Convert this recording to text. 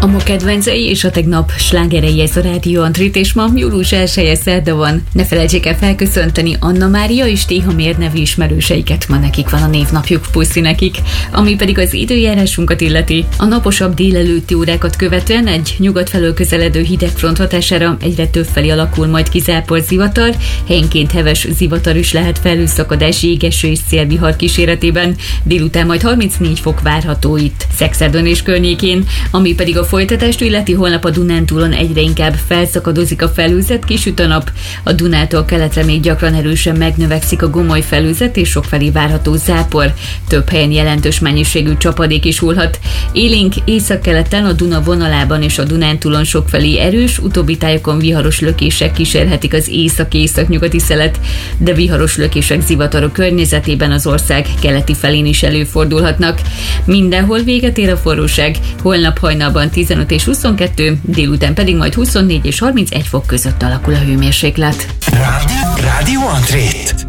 A ma kedvencei és a tegnap slágerei, ez a Rádió Antrit, és ma július 1-e szerda van. Ne felejtsék el felköszönteni Anna Mária és Téha Mér nevű ismerőseiket, ma nekik van a névnapjuk, puszi nekik. Ami pedig az időjárásunkat illeti, a naposabb délelőtti órákat követően egy nyugat felől közeledő hidegfront hatására egyre többfelé alakul majd ki zápor zivatar, helyenként heves zivatar is lehet, felhőszakadás, jégeső és szélvihar kíséretében. Délután majd 34 fok várható itt Szexádon és környékén. Ami pedig a folytatást illeti, holnap a Dunántúlon egyre inkább felszakadozik a felhőzet, kisüt a nap. A Dunától keletre még gyakran erősen megnövekszik a gomoly felhőzet, és sokfelé várható zápor. Több helyen jelentős mennyiségű csapadék is hullhat. Élénk északkeleten, a Duna vonalában és a Dunántúlon sokfelé erős, utóbbi tájokon viharos lökések kísérhetik az észak-északnyugati szelet, de viharos lökések zivatarok környezetében az ország keleti felén is előfordulhatnak. Mindenhol véget ér a forróság, holnap hajnalban 15 és 22, délután pedig majd 24 és 31 fok között alakul a hőmérséklet. Rádió Antrit.